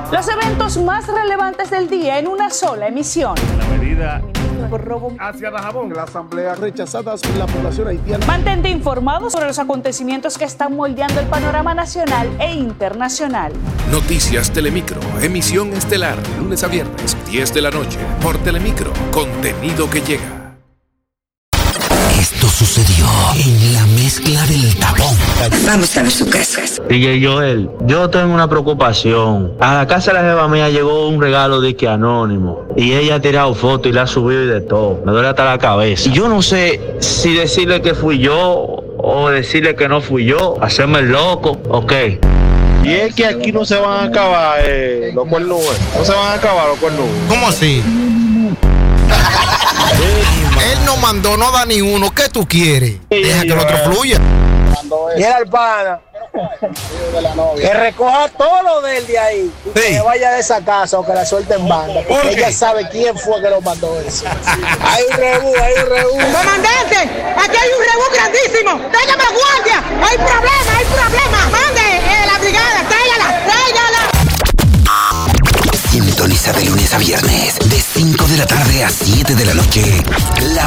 Los eventos más relevantes del día en una sola emisión. La medida Por robo. hacia Dajabón. La asamblea rechazadas por la población haitiana. Mantente informado sobre los acontecimientos que están moldeando el panorama nacional e internacional. Noticias Telemicro, emisión estelar, lunes a viernes, 10 de la noche, por Telemicro, contenido que llega. Esto sucedió en la mezcla del tapón. Vamos a ver su casa. DJ Joel, yo tengo una preocupación. A la casa de la jeva mía llegó un regalo de que anónimo. Y ella ha tirado fotos y la ha subido y de todo. Me duele hasta la cabeza. Y yo no sé si decirle que fui yo o decirle que no fui yo. Hacerme el loco, ok. Y es que aquí no se van a acabar los cuernos. No se van a acabar los cuernos. ¿Cómo así? Él no mandó, no da ni uno. ¿Qué tú quieres? Deja que el otro fluya. Y era el pana que recoja todo lo de él de ahí y que vaya de esa casa o que la suelte en banda, porque ella sabe quién fue que lo mandó eso. Hay un rebú. Comandante, aquí hay un rebú grandísimo. Tráigame guardia. Hay problema. Mande la brigada, tráigala. Sintoniza de lunes a viernes, de 5 de la tarde a 7 de la noche. La